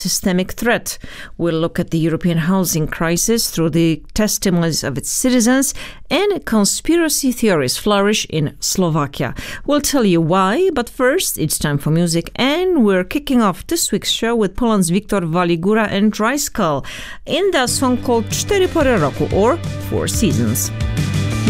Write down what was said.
systemic threat. We'll look at the European housing crisis through the testimonies of its citizens, and conspiracy theories flourish in Slovakia. We'll tell you why, but first it's time for music, and we're kicking off this week's show with Poland's Victor Waligura and Dry Skull in the song called Cztery Pory Roku, or Four Seasons.